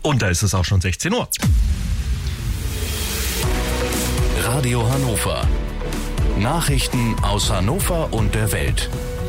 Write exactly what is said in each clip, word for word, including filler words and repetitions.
Und da ist es auch schon sechzehn Uhr. Radio Hannover. Nachrichten aus Hannover und der Welt.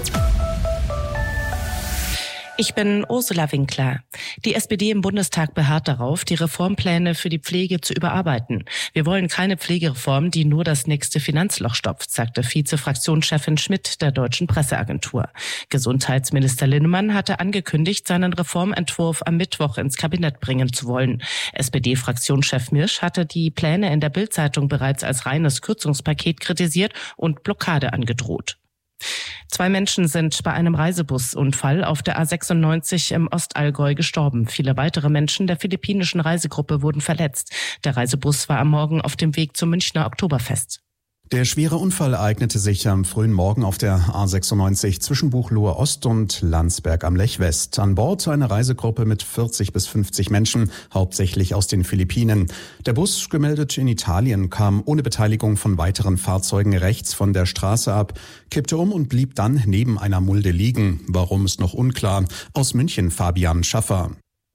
Ich bin Ursula Winkler. Die S P D im Bundestag beharrt darauf, die Reformpläne für die Pflege zu überarbeiten. Wir wollen keine Pflegereform, die nur das nächste Finanzloch stopft, sagte Vize-Fraktionschefin Schmidt der Deutschen Presseagentur. Gesundheitsminister Linnemann hatte angekündigt, seinen Reformentwurf am Mittwoch ins Kabinett bringen zu wollen. S P D-Fraktionschef Mirsch hatte die Pläne in der Bild-Zeitung bereits als reines Kürzungspaket kritisiert und Blockade angedroht. Zwei Menschen sind bei einem Reisebusunfall auf der A sechsundneunzig im Ostallgäu gestorben. Viele weitere Menschen der philippinischen Reisegruppe wurden verletzt. Der Reisebus war am Morgen auf dem Weg zum Münchner Oktoberfest. Der schwere Unfall ereignete sich am frühen Morgen auf der A sechsundneunzig zwischen Buchloe Ost und Landsberg am Lech West. An Bord eine Reisegruppe mit vierzig bis fünfzig Menschen, hauptsächlich aus den Philippinen. Der Bus, gemeldet in Italien, kam ohne Beteiligung von weiteren Fahrzeugen rechts von der Straße ab, kippte um und blieb dann neben einer Mulde liegen. Warum, ist noch unklar. Aus München Fabian Schaffer.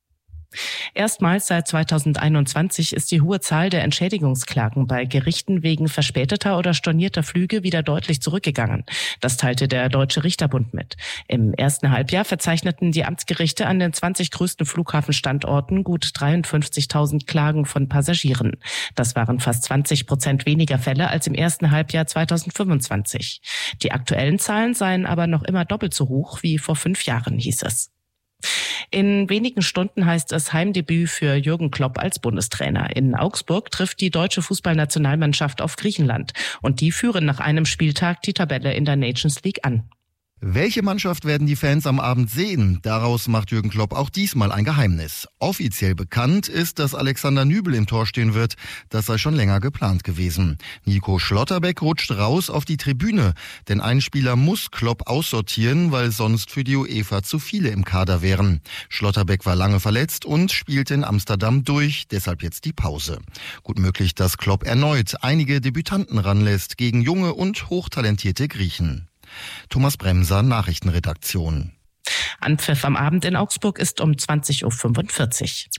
Erstmals seit zweitausendeinundzwanzig ist die hohe Zahl der Entschädigungsklagen bei Gerichten wegen verspäteter oder stornierter Flüge wieder deutlich zurückgegangen. Das teilte der Deutsche Richterbund mit. Im ersten Halbjahr verzeichneten die Amtsgerichte an den zwanzig größten Flughafenstandorten gut dreiundfünfzigtausend Klagen von Passagieren. Das waren fast zwanzig Prozent weniger Fälle als im ersten Halbjahr zweitausendfünfundzwanzig. Die aktuellen Zahlen seien aber noch immer doppelt so hoch wie vor fünf Jahren, hieß es. In wenigen Stunden heißt es Heimdebüt für Jürgen Klopp als Bundestrainer. In Augsburg trifft die deutsche Fußballnationalmannschaft auf Griechenland. Und die führen nach einem Spieltag die Tabelle in der Nations League an. Welche Mannschaft werden die Fans am Abend sehen? Daraus macht Jürgen Klopp auch diesmal ein Geheimnis. Offiziell bekannt ist, dass Alexander Nübel im Tor stehen wird. Das sei schon länger geplant gewesen. Nico Schlotterbeck rutscht raus auf die Tribüne. Denn ein Spieler muss Klopp aussortieren, weil sonst für die UEFA zu viele im Kader wären. Schlotterbeck war lange verletzt und spielte in Amsterdam durch. Deshalb jetzt die Pause. Gut möglich, dass Klopp erneut einige Debütanten ranlässt gegen junge und hochtalentierte Griechen. Thomas Bremser, Nachrichtenredaktion. Anpfiff am Abend in Augsburg ist um zwanzig Uhr fünfundvierzig.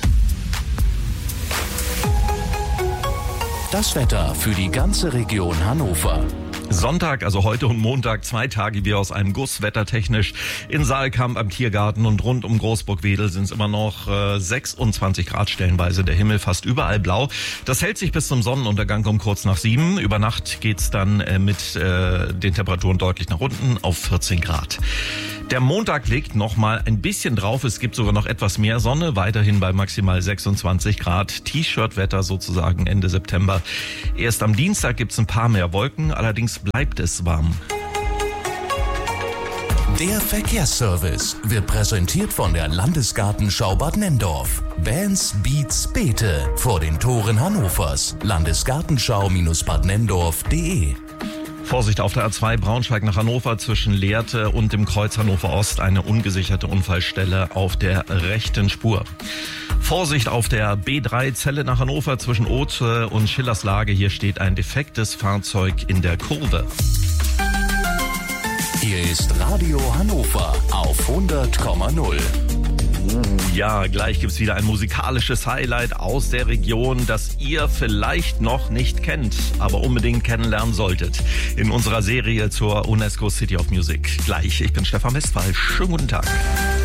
Das Wetter für die ganze Region Hannover. Sonntag, also heute und Montag, zwei Tage wie aus einem Guss, wettertechnisch. In Saalkamp am Tiergarten und rund um Großburg-Wedel sind es immer noch äh, sechsundzwanzig Grad stellenweise, der Himmel fast überall blau. Das hält sich bis zum Sonnenuntergang um kurz nach sieben. Über Nacht geht's dann äh, mit äh, den Temperaturen deutlich nach unten auf vierzehn Grad. Der Montag legt noch mal ein bisschen drauf. Es gibt sogar noch etwas mehr Sonne, weiterhin bei maximal sechsundzwanzig Grad. T-Shirt-Wetter sozusagen Ende September. Erst am Dienstag gibt's ein paar mehr Wolken, allerdings bleibt es warm. Der Verkehrsservice wird präsentiert von der Landesgartenschau Bad Nenndorf. Bands, Beats, Beete vor den Toren Hannovers. Landesgartenschau Bad Nenndorf punkt de. Vorsicht auf der A zwei Braunschweig nach Hannover zwischen Lehrte und dem Kreuz Hannover Ost. Eine ungesicherte Unfallstelle auf der rechten Spur. Vorsicht auf der B drei Celle nach Hannover zwischen Ote und Schillerslage. Hier steht ein defektes Fahrzeug in der Kurve. Hier ist Radio Hannover auf hundert Komma null. Ja, gleich gibt's wieder ein musikalisches Highlight aus der Region, das ihr vielleicht noch nicht kennt, aber unbedingt kennenlernen solltet. In unserer Serie zur UNESCO City of Music. Gleich, ich bin Stefan Westphal. Schönen guten Tag.